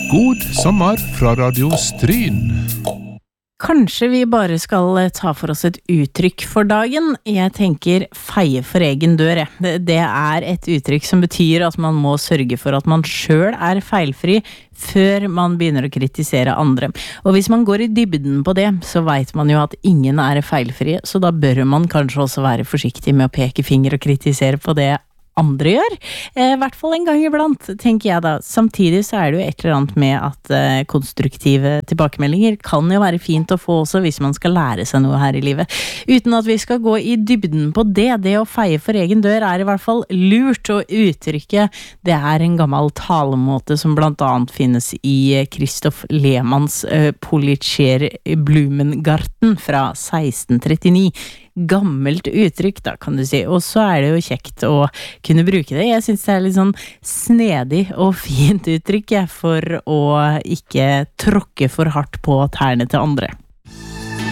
God sommer fra Radio Stryn. Kanskje vi bare skal ta for oss et uttrykk for dagen. Jeg tenker feie for egen dør. Det et uttrykk som betyr at man må sørge for at man selv feilfri før man begynner å kritisere andre. Og hvis man går i dybden på det, så vet man jo at ingen feilfrie, så da bør man kanskje også være forsiktig med å peke finger og kritisere på det andre gjør. I hvert fall en gang iblant, tenker jeg da. Samtidig så det jo et eller annet med at konstruktive tilbakemeldinger kan jo være fint å få også hvis man skal lære seg noe her i livet. Uten at vi skal gå i dybden på det å feie for egen dør i hvert fall lurt, og uttrykket det en gammel talemåte som blant annet finnes i Christoph Lehmanns Polizeier Blumengarten fra 1639. Gammelt uttrykk da, kan du si. Og så det jo kjekt å kunne bruke det. Jeg synes det litt sånn snedig og fint uttrykk for å ikke tråkke for hardt på tærne til andre.